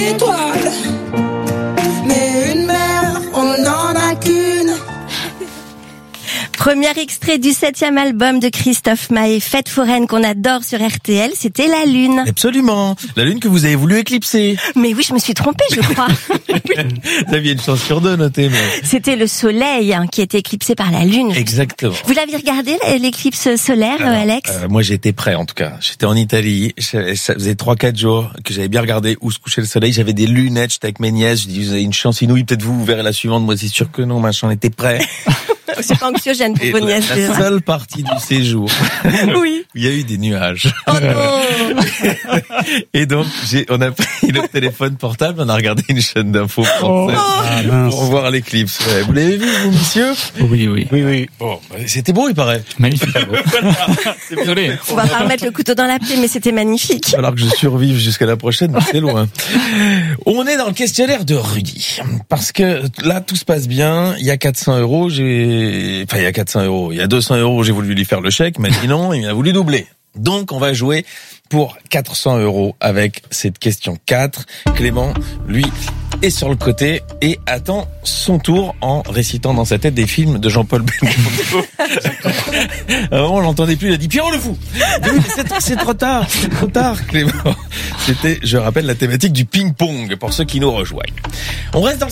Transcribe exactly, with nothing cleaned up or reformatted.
Étoile, mais une mère, on n'en a qu'une. Premier extrait du septième album de Christophe Maé, Fête foraine, qu'on adore sur R T L, c'était La Lune. Absolument. La Lune que vous avez voulu éclipser. Mais oui, je me suis trompée, je crois. Vous aviez une chance sur deux, notez. Mais... C'était le soleil hein, qui était éclipsé par la Lune. Exactement. Vous l'aviez regardé, l'éclipse solaire, Alors, Alex euh, Moi, j'étais prêt, en tout cas. J'étais en Italie. Ça faisait trois quatre jours que j'avais bien regardé où se couchait le soleil. J'avais des lunettes, j'étais avec mes nièces. Je dis, vous avez une chance inouïe, peut-être vous, vous verrez la suivante. Moi, c'est sûr que non, machin, on était prêt. C'est pas anxiogène pour Et vos la, nièces. la seule partie du séjour Oui. où il y a eu des nuages. Oh non. Et donc, j'ai, on a pris le téléphone portable, on a regardé une chaîne d'infos française Oh. Ah, mince. pour voir l'éclipse. Ouais, vous l'avez vu, vous, monsieur? Oui, oui. Oui, oui. Bon, c'était beau, il paraît. Magnifique. Désolé. On va pas remettre le couteau dans la plaie, mais c'était magnifique. Alors que je survive jusqu'à la prochaine, c'est loin. On est dans le questionnaire de Rudy. Parce que là, tout se passe bien. Il y a quatre cents euros, j'ai, enfin, il y a quatre cents euros. Il y a deux cents euros, j'ai voulu lui faire le chèque. Il m'a dit non, il a voulu doubler. Donc, on va jouer pour quatre cents euros avec cette question quatre. Clément, lui, est sur le côté et attend son tour en récitant dans sa tête des films de Jean-Paul Belmondo. À un moment, on l'entendait plus, il a dit « Pierrot le fou !» Oui, mais c'est, c'est trop tard, c'est trop tard, Clément. C'était, je rappelle, la thématique du ping-pong pour ceux qui nous rejoignent. On reste dans